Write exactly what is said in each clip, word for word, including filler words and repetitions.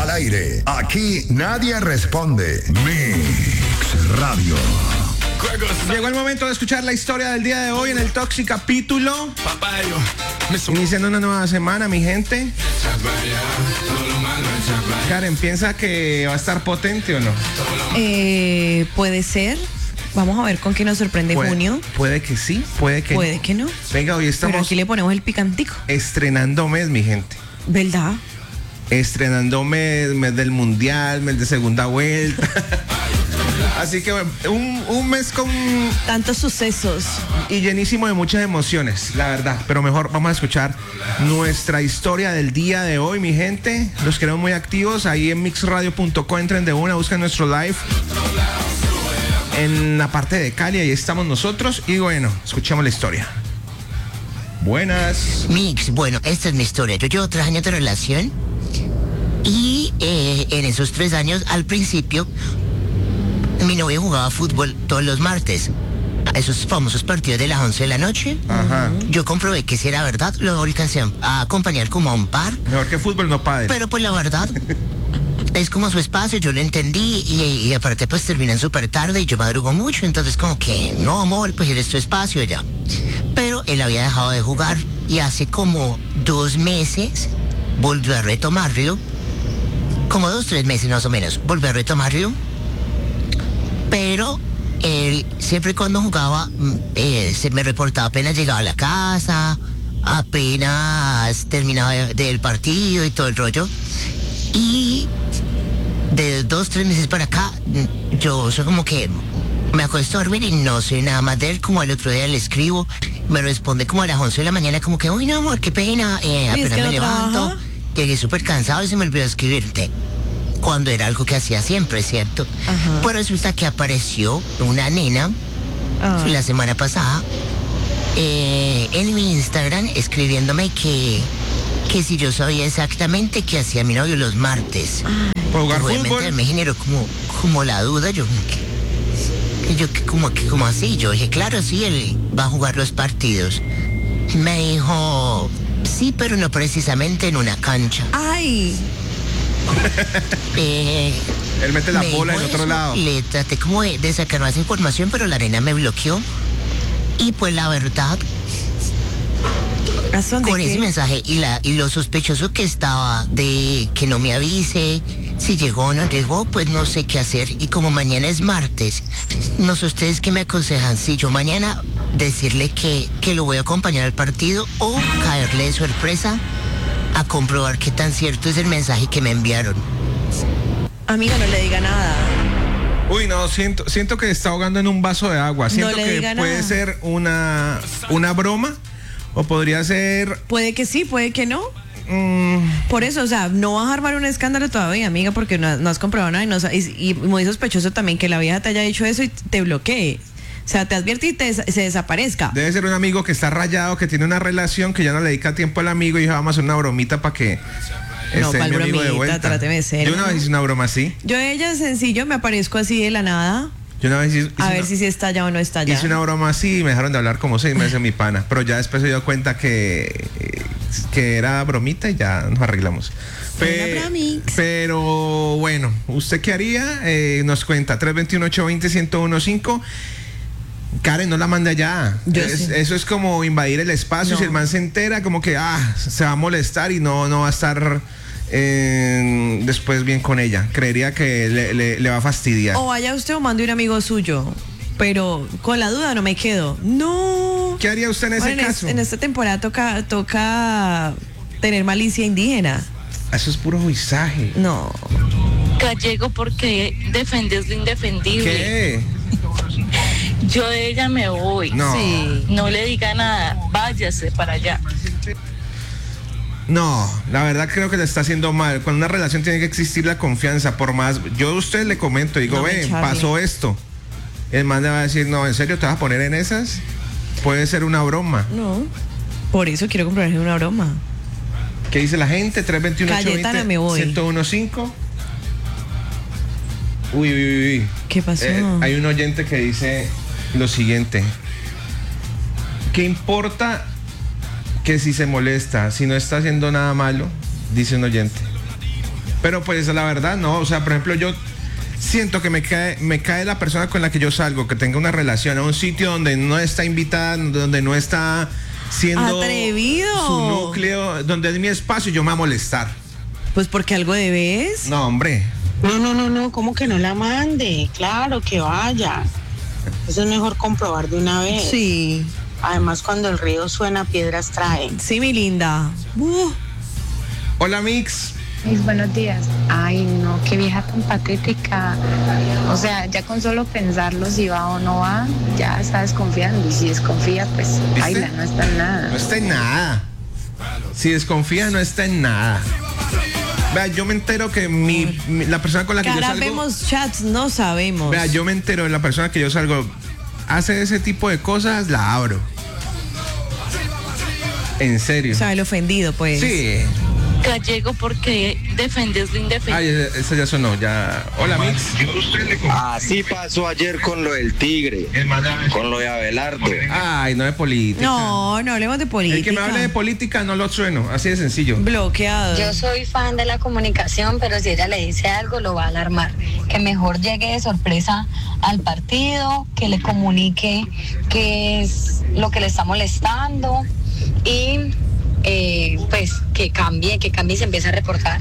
al aire. Aquí nadie responde. Mix Radio. Llegó el momento de escuchar la historia del día de hoy en el Toxic capítulo. Iniciando una nueva semana, mi gente. Karen, ¿piensa que va a estar potente o no? Eh, puede ser. Vamos a ver con qué nos sorprende puede, junio. Puede que sí, puede que Puede no. que no. Venga, hoy estamos. Pero aquí le ponemos el picantico. Estrenando mes, mi gente. ¿Verdad? Estrenando mes, mes del mundial, mes de segunda vuelta. Así que un, un mes con tantos sucesos y llenísimo de muchas emociones, la verdad. Pero mejor vamos a escuchar nuestra historia del día de hoy, mi gente. Los queremos muy activos ahí en mix radio punto co. Entren de una, buscan nuestro live en la parte de Cali, ahí estamos nosotros. Y bueno, escuchemos la historia. Buenas. Mix, bueno, esta es mi historia. Yo llevo tres años de relación y eh, en esos tres años, al principio, mi novia jugaba fútbol todos los martes. A esos famosos partidos de las once de la noche. Ajá. Yo comprobé que si era verdad, lo alcancé a acompañar como a un par. Mejor que fútbol, no padre. Pero pues la verdad, es como su espacio, yo lo entendí y, y aparte pues terminan súper tarde y yo madrugo mucho, entonces como que, no amor, pues eres tu espacio ya. Pero él había dejado de jugar y hace como dos meses volvió a retomarlo. Como dos, tres meses más o menos, volvió a retomarlo. Pero él siempre cuando jugaba, eh, se me reportaba apenas llegaba a la casa, apenas terminaba del partido y todo el rollo. Y de dos, tres meses para acá, yo soy como que me acuesto a dormir y no sé nada más de él. Como el otro día le escribo, me responde como a las once de la mañana, como que, uy, no, amor, qué pena, eh, apenas me levanto, llegué súper cansado y se me olvidó escribirte. Cuando era algo que hacía siempre, ¿cierto? Ajá. Pues resulta que apareció una nena ah. la semana pasada eh, en mi Instagram escribiéndome que, que si yo sabía exactamente qué hacía mi novio los martes. ¿Para jugar obviamente fútbol? Me generó como, como la duda, yo que, yo que como que como así, yo dije, claro, sí, él va a jugar los partidos. Me dijo, sí, pero no precisamente en una cancha. ¡Ay! Eh, Él mete la bola en otro lado. Le traté como de, de sacar más información, pero la nena me bloqueó. Y pues la verdad, con ese mensaje y, la, y lo sospechoso que estaba de que no me avise, si llegó o no llegó, pues no sé qué hacer. Y como mañana es martes, no sé ustedes qué me aconsejan, si yo mañana decirle que, que lo voy a acompañar al partido o caerle de sorpresa a comprobar qué tan cierto es el mensaje que me enviaron. Amiga, no le diga nada. Uy, no, siento, siento que está ahogando en un vaso de agua. Siento no le que diga puede nada. ser una, una broma o podría ser... Puede que sí, puede que no. Mm. Por eso, o sea, no vas a armar un escándalo todavía, amiga, porque no, no has comprobado nada y, no, y, y muy sospechoso también que la vieja te haya dicho eso y te bloquee. O sea, te advierte y te, se desaparezca. Debe ser un amigo que está rayado, que tiene una relación, que ya no le dedica tiempo al amigo y dijo, vamos a hacer una bromita para que no, esté mi amigo bromita, de vuelta. Tráteme de ser. Yo una vez hice una broma así. Yo ella sencillo, me aparezco así de la nada. Yo una vez hice, hice a una, ver si sí está allá o no está allá. Hice una broma así y me dejaron de hablar como seis meses mi pana. Pero ya después se dio cuenta que, que era bromita y ya nos arreglamos. Pe pero bueno, ¿usted qué haría? Eh, nos cuenta tres dos uno, ocho dos cero, uno cero uno cinco. Karen, no la mande allá. Es, sí. Eso es como invadir el espacio. No. Si el man se entera, como que ah, se va a molestar y no, no va a estar eh, después bien con ella. Creería que le, le, le va a fastidiar. O vaya usted o mande un amigo suyo. Pero con la duda no me quedo. No. ¿Qué haría usted en ese bueno, caso? En, en esta temporada toca, toca tener malicia indígena. Eso es puro visaje. No. Gallego, porque defendes lo indefendible. ¿Qué? Yo de ella me voy. No. Sí. No le diga nada, váyase para allá. No, la verdad creo que le está haciendo mal. Cuando una relación tiene que existir la confianza, por más... Yo a usted le comento, digo, no, ve, pasó esto. El man le va a decir, no, ¿en serio te vas a poner en esas? Puede ser una broma. No, por eso quiero comprarle una broma. ¿Qué dice la gente? tres dos uno, ocho dos cero, uno cero uno cinco. Uy, uy, uy. ¿Qué pasó? Eh, hay un oyente que dice lo siguiente. ¿Qué importa que si se molesta, si no está haciendo nada malo? Dice un oyente. Pero pues la verdad no, o sea, por ejemplo, yo siento que me cae, me cae la persona con la que yo salgo, que tenga una relación a un sitio donde no está invitada, donde no está siendo atrevido, su núcleo, donde es mi espacio, yo me voy a molestar. Pues porque algo debes. No, hombre. No, no, no, no, ¿cómo que no la mande? Claro, que vaya. Eso es mejor comprobar de una vez. Sí. Además, cuando el río suena, piedras trae. Sí, mi linda. Uh. Hola, Mix. Mis buenos días. Ay, no, qué vieja tan patética. O sea, ya con solo pensarlo si va o no va, ya está desconfiando. Y si desconfía, pues, baila, no está en nada. No está en nada. Si desconfía, no está en nada. Vea, yo me entero que mi, mi- la persona con la que Cara, yo salgo... vemos chats, no sabemos. Vea, yo me entero de la persona que yo salgo, hace ese tipo de cosas, la abro. En serio. O sea, el ofendido, pues. Sí. Gallego, porque defendes lo indefendible. Ay, ese ese ya sonó, ya. Hola, Mix. Así pasó ayer con lo del Tigre, con lo de Abelardo. Ay, no de política. No, no hablemos de política. El que me hable de política no lo sueno, así de sencillo. Bloqueado. Yo soy fan de la comunicación, pero si ella le dice algo, lo va a alarmar. Que mejor llegue de sorpresa al partido, que le comunique qué es lo que le está molestando y eh, pues que cambie, que cambie y se empiece a reportar.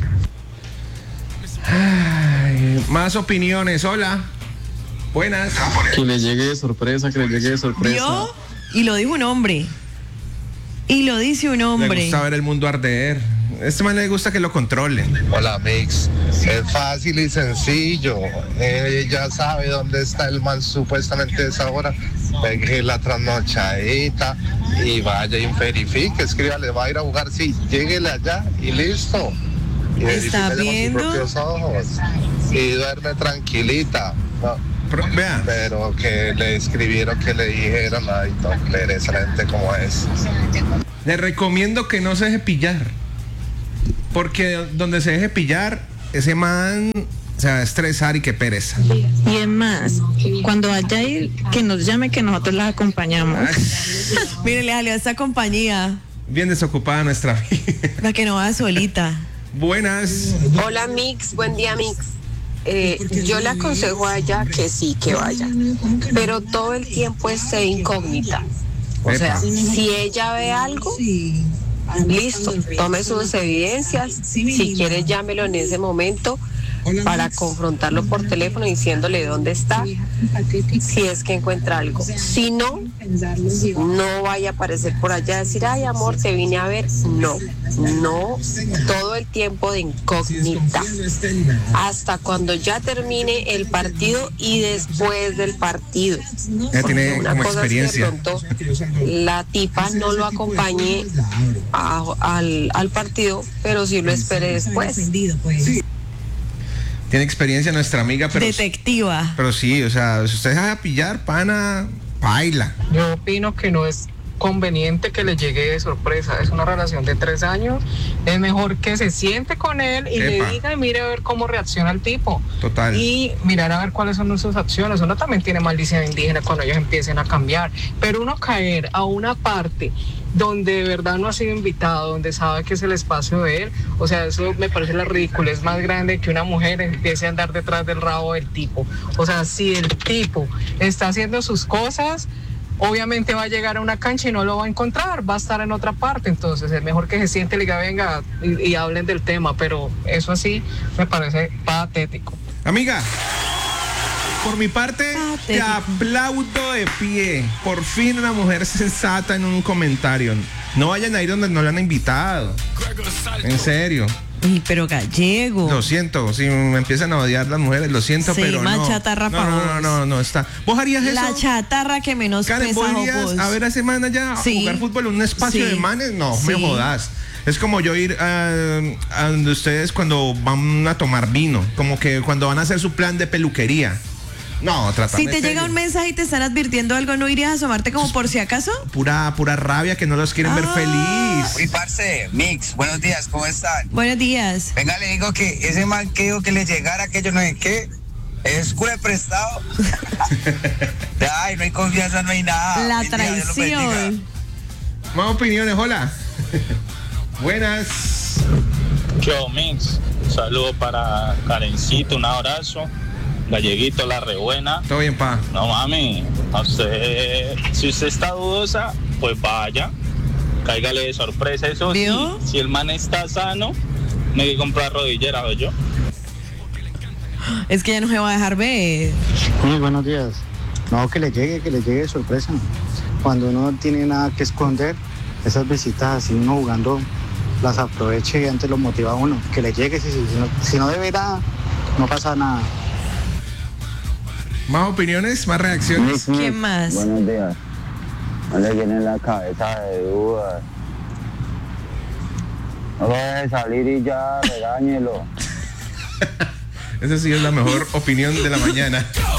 Ay, más opiniones, hola. Buenas. Que le llegue de sorpresa, que le llegue de sorpresa. ¿Vio? Y lo dijo un hombre. Y lo dice un Le hombre. gusta ver el mundo arder. A este man le gusta que lo controlen. Hola, Mix. Es fácil y sencillo. Ella sabe dónde está el man supuestamente a esa hora. Pegue la trasnochadita y vaya y verifique. Escríbale, va a ir a jugar. Sí, lléguele allá y listo. Y ¿Está verifíquele con sus viendo? propios ojos. Y duerme tranquilita. No, Pero, vea, pero que le escribieron, que le dijeron, ay, no, pereza la gente como es. le recomiendo que no se deje pillar. Porque donde se deje pillar, ese man se va a estresar y qué pereza. Y es más, cuando vaya a ir, que nos llame, que nosotros la acompañamos. Mire, le salió a esta compañía. Bien desocupada nuestra vida. La que no va solita. Buenas. Hola Mix, buen día Mix. Eh, yo le aconsejo a ella que sí, que vaya, pero todo el tiempo esté incógnita. O sea, si ella ve algo, listo, tome sus evidencias, si quiere llámelo en ese momento para confrontarlo por teléfono diciéndole dónde está, si es que encuentra algo. Si no, no vaya a aparecer por allá a decir, ay amor, te vine a ver. No, no, todo el tiempo de incógnita, hasta cuando ya termine el partido y después del partido. Ya tiene Una como cosa es que de experiencia. pronto la tipa no lo acompañe a- al, al partido, pero sí lo espere después. Tiene experiencia nuestra amiga, pero, Detectiva. pero sí, o sea, si usted deja de pillar, pana, baila. Yo opino que no es conveniente que le llegue de sorpresa. Es una relación de tres años. Es mejor que se siente con él y Epa. le diga y mire a ver cómo reacciona el tipo. Total. Y mirar a ver cuáles son sus acciones. Uno también tiene maldición indígena cuando ellos empiecen a cambiar. Pero uno caer a una parte donde de verdad no ha sido invitado, donde sabe que es el espacio de él, o sea, eso me parece la ridiculez más grande, que una mujer empiece a andar detrás del rabo del tipo. O sea, si el tipo está haciendo sus cosas, obviamente va a llegar a una cancha y no lo va a encontrar, va a estar en otra parte. Entonces es mejor que se siente y le diga, venga, y, y hablen del tema, pero eso así me parece patético. Amiga, por mi parte, te Patético. aplaudo de pie. Por fin una mujer sensata en un comentario. No vayan a ir donde no la han invitado. En serio. Uy, pero Gallego. Lo siento, si me empiezan a odiar las mujeres, lo siento, Sí, pero más no. chatarra no, pa' no, vos. no, no, no, está. ¿Vos harías eso? La chatarra que menos Karen, pesa, ¿vos irías vos. a ver a semana ya a Sí. jugar fútbol en un espacio Sí. de manes? No, Sí. me jodas. Es como yo ir a, a donde ustedes cuando van a tomar vino, como que cuando van a hacer su plan de peluquería. No, tratame Si te serio. llega un mensaje y te están advirtiendo algo, ¿no irías a asomarte como por si acaso? Pura, pura rabia que no los quieren ver Ah. feliz. Uy, parce, Mix, buenos días, ¿cómo están? Buenos días. Venga, le digo que ese man que dijo que le llegara, que yo no sé qué, es cule prestado. Ay, no hay confianza, no hay nada. La Buen día, Dios los bendiga. traición. Más opiniones, hola. Buenas. Yo, Mix, saludo para Karencito, un abrazo. Galleguito, la rebuena. Todo bien, pa. No mami, a usted, si usted está dudosa, pues vaya, cáigale de sorpresa. Eso sí, si el man está sano, me hay que comprar rodilleras, ¿o yo? Es que ya no se va a dejar ver. Muy buenos días. No, que le llegue, que le llegue de sorpresa. Cuando uno no tiene nada que esconder, esas visitas así, uno jugando, las aproveche y antes lo motiva a uno. Que le llegue, si, si, no, si no debe nada, no pasa nada. Más opiniones, más reacciones. ¿Qué más? Buenos días. No le llenen la cabeza de dudas. No lo deje salir y ya, regáñelo. Esa sí es la mejor opinión de la mañana.